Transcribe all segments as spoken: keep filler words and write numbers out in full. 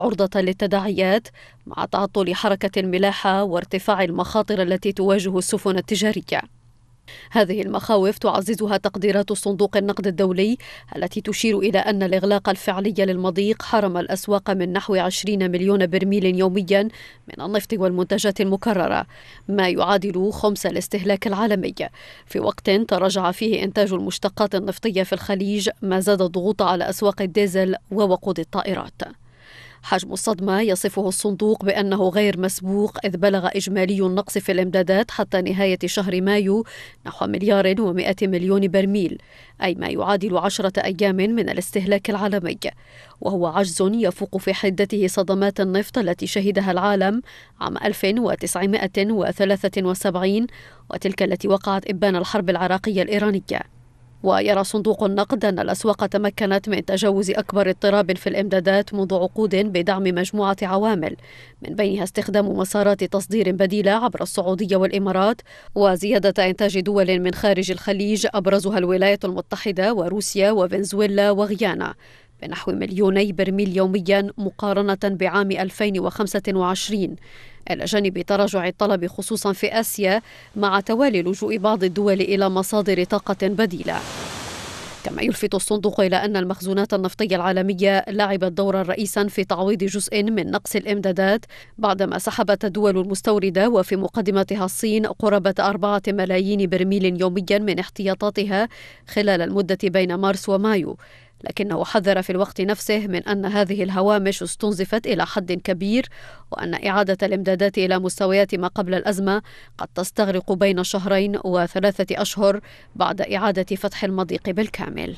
عرضة للتداعيات مع تعطل حركة الملاحة وارتفاع المخاطر التي تواجه السفن التجارية. هذه المخاوف تعززها تقديرات صندوق النقد الدولي التي تشير إلى أن الإغلاق الفعلي للمضيق حرم الأسواق من نحو عشرين مليون برميل يوميا من النفط والمنتجات المكررة، ما يعادل خمس الاستهلاك العالمي، في وقت تراجع فيه إنتاج المشتقات النفطية في الخليج، ما زاد الضغوط على أسواق الديزل ووقود الطائرات. حجم الصدمة يصفه الصندوق بأنه غير مسبوق، إذ بلغ إجمالي النقص في الإمدادات حتى نهاية شهر مايو نحو مليار ومئة مليون برميل، أي ما يعادل عشرة أيام من الاستهلاك العالمي، وهو عجز يفوق في حدته صدمات النفط التي شهدها العالم عام ألف وتسعمئة وثلاثة وسبعين وتلك التي وقعت إبان الحرب العراقية الإيرانية. ويرى صندوق النقد أن الأسواق تمكنت من تجاوز أكبر اضطراب في الإمدادات منذ عقود بدعم مجموعة عوامل، من بينها استخدام مسارات تصدير بديلة عبر السعودية والإمارات، وزيادة إنتاج دول من خارج الخليج أبرزها الولايات المتحدة وروسيا وفنزويلا وغيانا بنحو مليوني برميل يوميا مقارنة بعام ألفين وخمسة وعشرين، إلى جانب تراجع الطلب خصوصا في آسيا مع توالي لجوء بعض الدول إلى مصادر طاقة بديلة. كما يلفت الصندوق إلى أن المخزونات النفطية العالمية لعبت دورا رئيسا في تعويض جزء من نقص الإمدادات بعدما سحبت الدول المستوردة وفي مقدمتها الصين قرابة أربعة ملايين برميل يوميا من احتياطاتها خلال المدة بين مارس ومايو، لكنه حذر في الوقت نفسه من أن هذه الهوامش استنزفت إلى حد كبير، وأن إعادة الإمدادات إلى مستويات ما قبل الأزمة قد تستغرق بين شهرين وثلاثة أشهر بعد إعادة فتح المضيق بالكامل.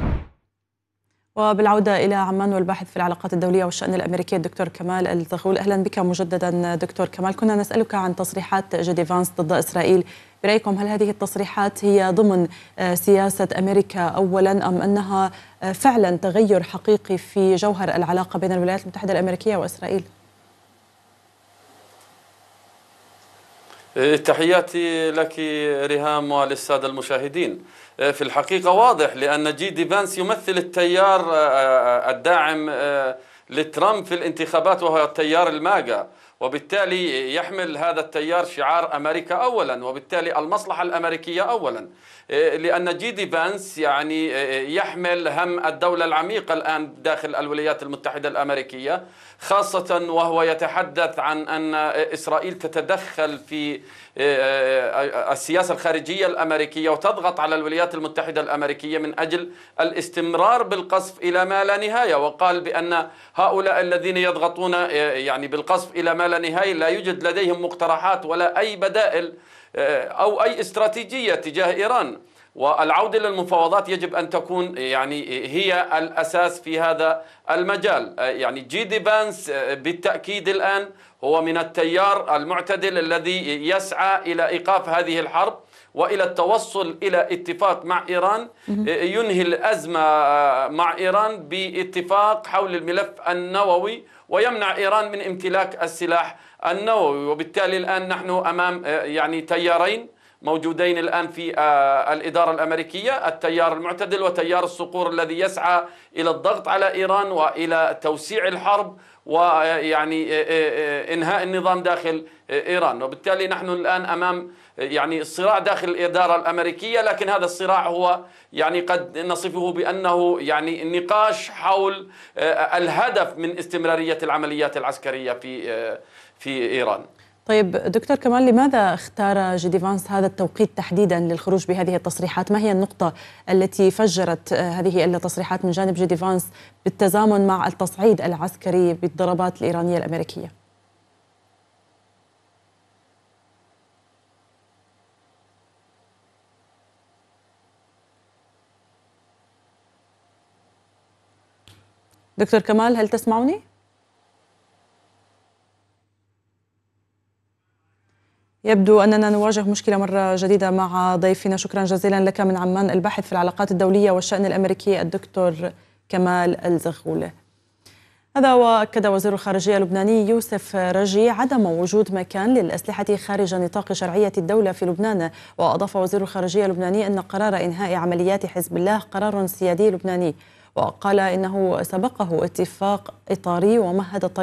وبالعودة إلى عمان والباحث في العلاقات الدولية والشأن الأمريكي الدكتور كمال الزغول، أهلا بك مجددا دكتور كمال. كنا نسألك عن تصريحات جي دي فانس ضد إسرائيل، برأيكم هل هذه التصريحات هي ضمن سياسة أمريكا أولا، أم أنها فعلا تغير حقيقي في جوهر العلاقة بين الولايات المتحدة الأمريكية وإسرائيل؟ تحياتي لك ريهام وللسادة المشاهدين. في الحقيقة واضح، لأن جي دي فانس يمثل التيار الداعم لترامب في الانتخابات، وهو التيار الماجا، وبالتالي يحمل هذا التيار شعار أمريكا أولا، وبالتالي المصلحة الأمريكية أولا، لأن جي دي فانس يعني يحمل هم الدولة العميقة الآن داخل الولايات المتحدة الأمريكية، خاصة وهو يتحدث عن أن إسرائيل تتدخل في السياسة الخارجية الأمريكية وتضغط على الولايات المتحدة الأمريكية من أجل الاستمرار بالقصف إلى ما لا نهاية، وقال بأن هؤلاء الذين يضغطون يعني بالقصف إلى ما لا نهاية لا يوجد لديهم مقترحات ولا أي بدائل أو أي استراتيجية تجاه إيران، والعودة للمفاوضات يجب أن تكون يعني هي الأساس في هذا المجال. يعني جي دي فانس بالتأكيد الآن هو من التيار المعتدل الذي يسعى إلى إيقاف هذه الحرب وإلى التوصل إلى اتفاق مع إيران ينهي الأزمة مع إيران باتفاق حول الملف النووي ويمنع إيران من امتلاك السلاح النووي. وبالتالي الآن نحن أمام يعني تيارين موجودين الآن في الإدارة الأمريكية، التيار المعتدل وتيار الصقور الذي يسعى إلى الضغط على إيران وإلى توسيع الحرب ويعني إنهاء النظام داخل إيران. وبالتالي نحن الآن أمام يعني صراع داخل الإدارة الأمريكية، لكن هذا الصراع هو يعني قد نصفه بأنه يعني نقاش حول الهدف من استمرارية العمليات العسكرية في في إيران. طيب دكتور كمال، لماذا اختار جي دي فانس هذا التوقيت تحديدا للخروج بهذه التصريحات؟ ما هي النقطة التي فجرت هذه التصريحات من جانب جي دي فانس بالتزامن مع التصعيد العسكري بالضربات الإيرانية الأمريكية؟ دكتور كمال، هل تسمعني؟ يبدو أننا نواجه مشكلة مرة جديدة مع ضيفنا. شكرا جزيلا لك من عمان الباحث في العلاقات الدولية والشأن الأمريكي الدكتور كمال الزغول. هذا وأكد وزير الخارجية اللبناني يوسف رجي عدم وجود مكان للأسلحة خارج نطاق شرعية الدولة في لبنان. وأضاف وزير الخارجية اللبناني أن قرار إنهاء عمليات حزب الله قرار سيادي لبناني، وقال إنه سبقه اتفاق إطاري ومهد الطريق